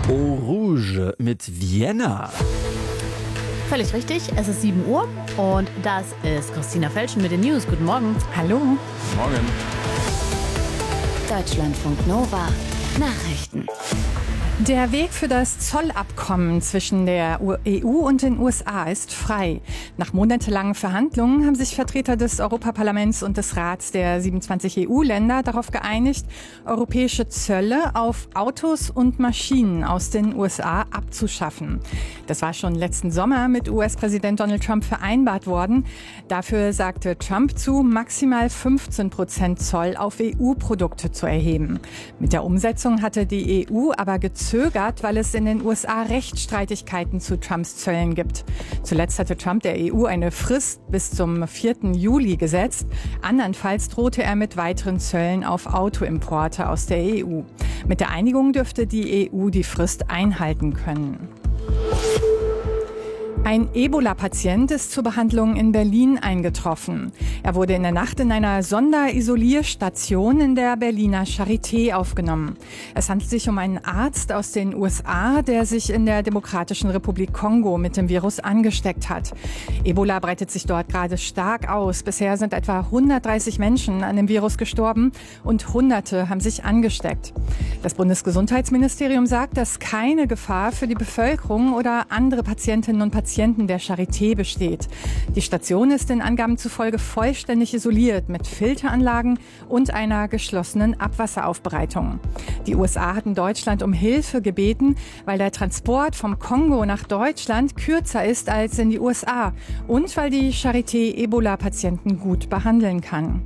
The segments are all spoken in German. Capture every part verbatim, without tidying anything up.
Eau Rouge mit Vienna. Völlig richtig, es ist sieben Uhr und das ist Christina Felschen mit den News. Guten Morgen. Hallo. Morgen. Deutschlandfunk Nova. Nachrichten. Der Weg für das Zollabkommen zwischen der E U und den U S A ist frei. Nach monatelangen Verhandlungen haben sich Vertreter des Europaparlaments und des Rats der siebenundzwanzig E U-Länder darauf geeinigt, europäische Zölle auf Autos und Maschinen aus den U S A abzuschaffen. Das war schon letzten Sommer mit U S-Präsident Donald Trump vereinbart worden. Dafür sagte Trump zu, maximal fünfzehn Prozent Zoll auf E U-Produkte zu erheben. Mit der Umsetzung hatte die E U aber gezögert, Zögert, weil es in den U S A Rechtsstreitigkeiten zu Trumps Zöllen gibt. Zuletzt hatte Trump der E U eine Frist bis zum vierten Juli gesetzt. Andernfalls drohte er mit weiteren Zöllen auf Autoimporte aus der E U. Mit der Einigung dürfte die E U die Frist einhalten können. Ein Ebola-Patient ist zur Behandlung in Berlin eingetroffen. Er wurde in der Nacht in einer Sonderisolierstation in der Berliner Charité aufgenommen. Es handelt sich um einen Arzt aus den U S A, der sich in der Demokratischen Republik Kongo mit dem Virus angesteckt hat. Ebola breitet sich dort gerade stark aus. Bisher sind etwa hundertdreißig Menschen an dem Virus gestorben und Hunderte haben sich angesteckt. Das Bundesgesundheitsministerium sagt, dass keine Gefahr für die Bevölkerung oder andere Patientinnen und Patienten der Charité besteht. Die Station ist den Angaben zufolge vollständig isoliert mit Filteranlagen und einer geschlossenen Abwasseraufbereitung. Die U S A hatten Deutschland um Hilfe gebeten, weil der Transport vom Kongo nach Deutschland kürzer ist als in die U S A und weil die Charité Ebola-Patienten gut behandeln kann.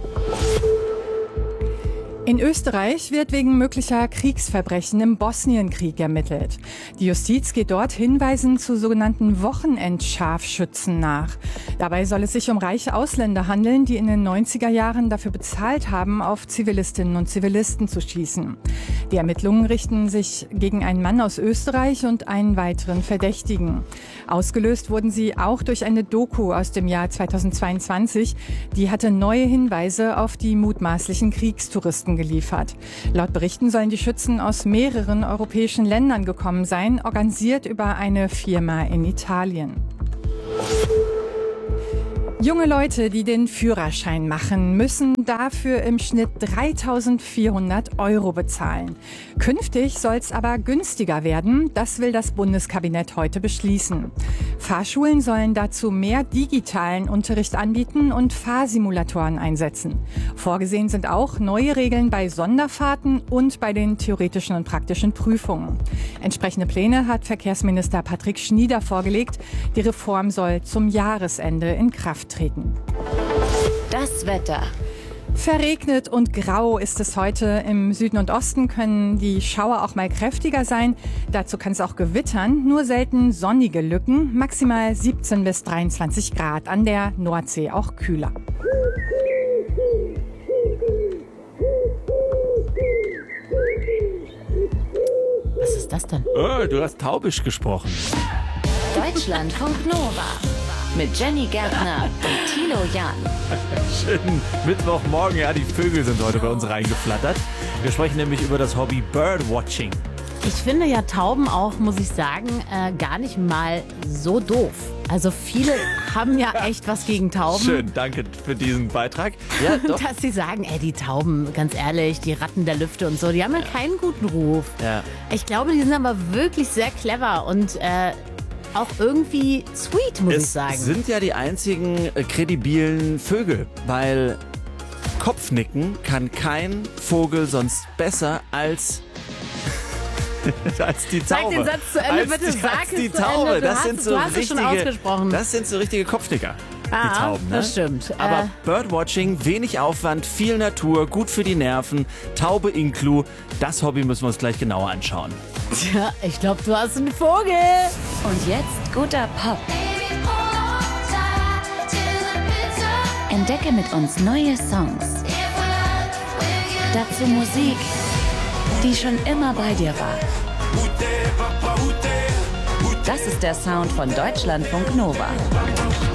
In Österreich wird wegen möglicher Kriegsverbrechen im Bosnienkrieg ermittelt. Die Justiz geht dort Hinweisen zu sogenannten Wochenendscharfschützen nach. Dabei soll es sich um reiche Ausländer handeln, die in den neunziger Jahren dafür bezahlt haben, auf Zivilistinnen und Zivilisten zu schießen. Die Ermittlungen richten sich gegen einen Mann aus Österreich und einen weiteren Verdächtigen. Ausgelöst wurden sie auch durch eine Doku aus dem Jahr zweitausendzweiundzwanzig. Die hatte neue Hinweise auf die mutmaßlichen Kriegstouristen geliefert. Laut Berichten sollen die Schützen aus mehreren europäischen Ländern gekommen sein, organisiert über eine Firma in Italien. Junge Leute, die den Führerschein machen, müssen dafür im Schnitt dreitausendvierhundert Euro bezahlen. Künftig soll es aber günstiger werden. Das will das Bundeskabinett heute beschließen. Fahrschulen sollen dazu mehr digitalen Unterricht anbieten und Fahrsimulatoren einsetzen. Vorgesehen sind auch neue Regeln bei Sonderfahrten und bei den theoretischen und praktischen Prüfungen. Entsprechende Pläne hat Verkehrsminister Patrick Schnieder vorgelegt. Die Reform soll zum Jahresende in Kraft treten. Das Wetter. Verregnet und grau ist es heute. Im Süden und Osten können die Schauer auch mal kräftiger sein. Dazu kann es auch gewittern, nur selten sonnige Lücken. Maximal siebzehn bis dreiundzwanzig Grad, an der Nordsee auch kühler. Was ist das denn? Oh, du hast taubisch gesprochen. Deutschlandfunk Nova. Mit Jenny Gärtner und Thilo Jahn. Schönen Mittwochmorgen. Ja, die Vögel sind heute bei uns reingeflattert. Wir sprechen nämlich über das Hobby Birdwatching. Ich finde ja Tauben auch, muss ich sagen, äh, gar nicht mal so doof. Also viele haben ja echt was gegen Tauben. Schön, danke für diesen Beitrag. Ja, doch. Dass sie sagen, ey, die Tauben, ganz ehrlich, die Ratten der Lüfte und so, die haben ja keinen guten Ruf. Ja. Ich glaube, die sind aber wirklich sehr clever und äh, auch irgendwie sweet, muss Es ich sagen. sind ja die einzigen äh, kredibilen Vögel, weil Kopfnicken kann kein Vogel sonst besser als als die Sag Taube. den Satz zu Ende, als bitte, die, sag als es die zu Taube. Ende. Du Das hast sind es- so du hast es schon richtige, ausgesprochen. das sind so richtige Kopfnicker. Ah, die Tauben, ne? das stimmt. Aber Äh, Birdwatching, wenig Aufwand, viel Natur, gut für die Nerven, Taube inklu, das Hobby müssen wir uns gleich genauer anschauen. Tja, ich glaube, du hast einen Vogel. Und jetzt guter Pop. Entdecke mit uns neue Songs. Dazu Musik, die schon immer bei dir war. Das ist der Sound von Deutschlandfunk Nova.